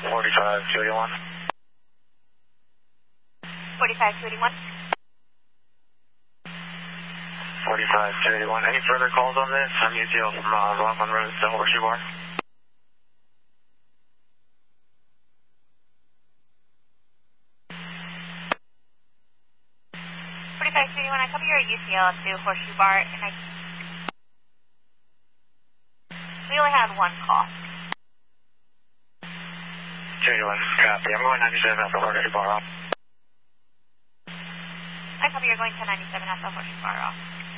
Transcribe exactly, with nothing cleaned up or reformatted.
forty-five two eighty-one. forty-five two eighty-one. forty-five two eighty-one. Any further calls on this? I'm U T L from uh, Rockland Road to Horseshoe Bar. forty-five two eighty-one, I copy your U T L up to Horseshoe Bar, and I... We only had one call. two eighty-one, copy. I'm going ninety-seven at the Horseshoe Bar off. I copy you're going to ninety-seven at the Horseshoe Bar off.